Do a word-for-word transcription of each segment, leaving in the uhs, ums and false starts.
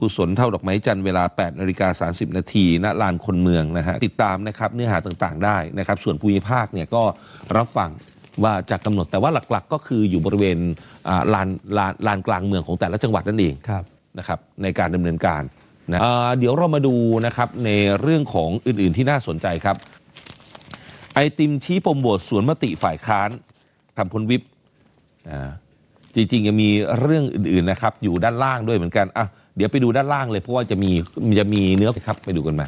กุศลเท่าดอกไม้จันทร์เวลา แปดนาฬิกาสามสิบนาที ณ ลานคนเมืองนะฮะติดตามนะครับเนื้อหาต่างๆได้นะครับส่วนภูมิภาคเนี่ยก็รับฟังว่าจะกำหนดแต่ว่าหลักๆก็คืออยู่บริเวณลานลานลานกลางเมืองของแต่ละจังหวัดนั่นเองนะครับในการดำเนินการนะเดี๋ยวเรามาดูนะครับในเรื่องของอื่นๆที่น่าสนใจครับไอติมชี้ปมโหวตสวนมติฝ่ายค้านทำพ้นวิปจริงๆยังมีเรื่องอื่นๆนะครับอยู่ด้านล่างด้วยเหมือนกันอ่ะเดี๋ยวไปดูด้านล่างเลยเพราะว่าจะมีจะมีเนื้อครับไปดูกันมา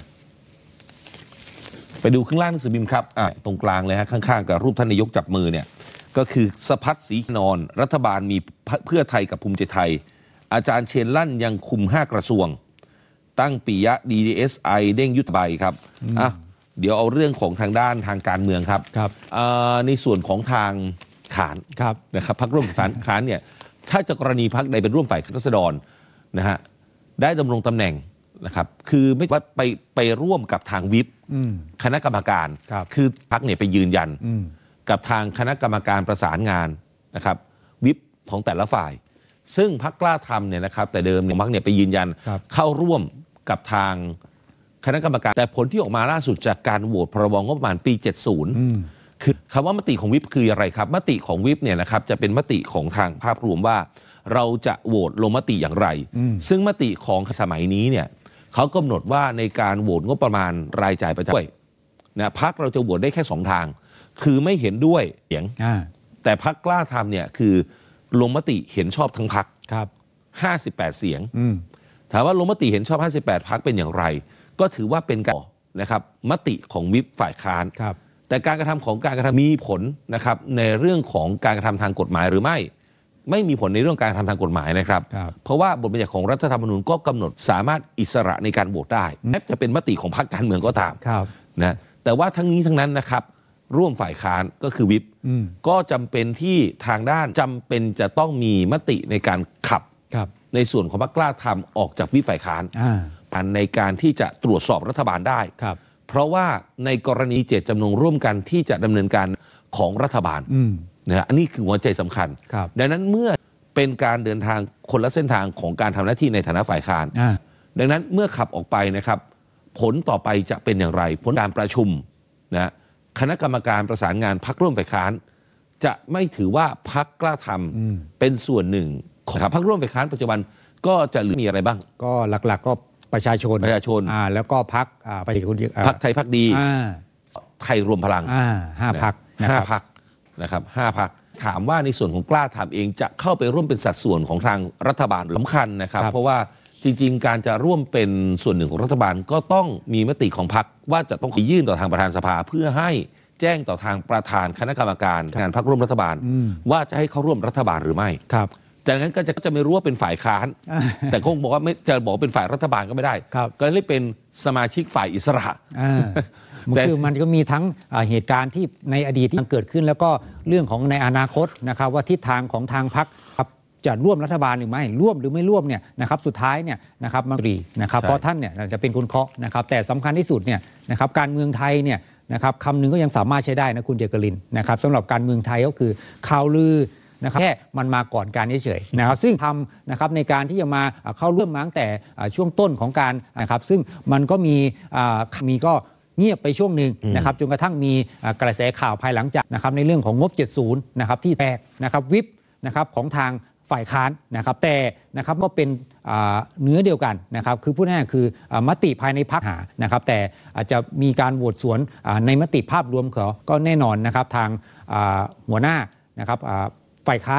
ไปดูข้างล่างหนังสือพิมพ์ครับอ่ะตรงกลางเลยฮะข้างๆกับรูปท่านนายกจับมือเนี่ยก็คือสภัทรศรีนอนรัฐบาลมีเพื่อไทยกับภูมิใจไทยอาจารย์เชนลั่นยังคุมห้ากระทรวงตั้งปิยะ ดี เอส ไอ เด้งยุทธใบครับอ่ะเดี๋ยวเอาเรื่องของทางด้านทางการเมืองครับครับในส่วนของทางขานนะครับพรรคร่วมฝ่ายค้านเนี่ยถ้าจะกรณีพรรคใดเป็นร่วมฝ่ายรัษฎรนะฮะได้ดำรงตำแหน่งนะครับคือไม่ว่าไปไปร่วมกับทางวิปคณะกรรมการคือพรรคเนี่ยไปยืนยันกับทางคณะกรรมการประสานงานนะครับวิปของแต่ละฝ่ายซึ่งพรรคกล้าทำเนี่ยนะครับแต่เดิมเนี่ยพรรคเนี่ยไปยืนยันเข้าร่วมกับทางคณะกรรมการแต่ผลที่ออกมาล่าสุดจากการโหวตพรบงบประมาณปีเจ็ดสิบคือคำว่ามติของวิปคืออะไรครับมติของวิปเนี่ยนะครับจะเป็นมติของทางภาพรวมว่าเราจะโหวตลงมติอย่างไรซึ่งมติของสมัยนี้เนี่ยเขากำหนดว่าในการโหวตงบประมาณรายจ่ายประจำนะพรรคเราจะโหวตได้แค่สองทางคือไม่เห็นด้วยเสียงแต่พรรคกล้าทำเนี่ยคือลงมติเห็นชอบทั้งพรรคห้าสิบแปดเสียงถามว่าลงมติเห็นชอบห้าสิบแปดพรรคเป็นอย่างไรก็ถือว่าเป็นการนะครับมติของวิปฝ่ายค้านแต่การกระทำของการกระทำมีผลนะครับในเรื่องของการกระทำทางกฎหมายหรือไม่ไม่มีผลในเรื่องการกระทำทางกฎหมายนะครับเพราะว่าบทบัญญัติของรัฐธรรมนูญก็กำหนดสามารถอิสระในการโหวตได้แม้จะเป็นมติของพรรคการเมืองก็ตามนะแต่ว่าทั้งนี้ทั้งนั้นนะครับร่วมฝ่ายค้านก็คือวิปก็จำเป็นที่ทางด้านจำเป็นจะต้องมีมติในการขับในส่วนของพรรคกล้าทำออกจากวิปฝ่ายค้านในการที่จะตรวจสอบรัฐบาลได้เพราะว่าในกรณีเจตจำนงร่วมกันที่จะดำเนินการของรัฐบาลนะฮะอันนี้คือหัวใจสำคัญดังนั้นเมื่อเป็นการเดินทางคนละเส้นทางของการทำหน้าที่ในฐานะฝ่ายค้านดังนั้นเมื่อขับออกไปนะครับผลต่อไปจะเป็นอย่างไรผลการประชุมนะคณะกรรมการประสานงานพรรคร่วมฝ่ายค้านจะไม่ถือว่าพรรคกล้าทำเป็นส่วนหนึ่งของพรรคร่วมฝ่ายค้านปัจจุบันก็จะเหลือมีอะไรบ้างก็หลักๆก็ประชาชนประชาชนแล้วก็พรรคพรรคไทยพรรคดีไทยรวมพลังห้าพรรคห้าพรรคนะครับห้าพรรคถามว่าในส่วนของกล้าทำเองจะเข้าไปร่วมเป็นสัดส่วนของทางรัฐบาลสำคัญนะครับเพราะว่าจริงๆการจะร่วมเป็นส่วนหนึ่งของรัฐบาลก็ต้องมีมติของพรรคว่าจะต้องยื่นต่อทางประธานสภาเพื่อให้แจ้งต่อทางประธานคณะกรรมการงานพรรคร่วมรัฐบาลว่าจะให้เข้าร่วมรัฐบาลหรือไม่จากนั้นก็จะจะไม่รู้ว่าเป็นฝ่ายค้านแต่คงบอกว่าไม่จะบอกเป็นฝ่ายรัฐบาลก็ไม่ได้ก็เลยเป็นสมาชิกฝ่ายอิสระคือมันก็มีทั้งเหตุการณ์ที่ในอดีตที่เกิดขึ้นแล้วก็เรื่องของในอนาคตนะครับว่าทิศทางของทางพรรคจะร่วมรัฐบาลหรือไม่ร่วมหรือไม่ร่วมเนี่ยนะครับสุดท้ายเนี่ยนะครับมังรีนะครับเพราะท่านเนี่ยจะเป็นคนเคาะนะครับแต่สำคัญที่สุดเนี่ยนะครับการเมืองไทยเนี่ยนะครับคำนึงก็ยังสามารถใช้ได้นะคุณเจกรินนะครับสำหรับการเมืองไทยก็คือข่าวลือนะครับแค่มันมาก่อนการเฉยๆนะครับซึ่งทำนะครับในการที่จะมาเข้าร่วมมาตั้งแต่ช่วงต้นของการนะครับซึ่งมันก็มีมีก็เงียบไปช่วงหนึ่งนะครับจนกระทั่งมีกระแสข่าวภายหลังจากนะครับในเรื่องของงบเจ็ดสิบนะครับที่แตกนะครับวิปนะครับของทางฝ่ายค้านนะครับแต่นะครับก็เป็นเนื้อเดียวกันนะครับคือพูดง่ายๆคือมติภายในพรรคนะครับแต่อาจจะมีการโหวตสวนในมติภาพรวมก็แน่นอนนะครับทางหัวหน้านะครับฝ่ายค้าน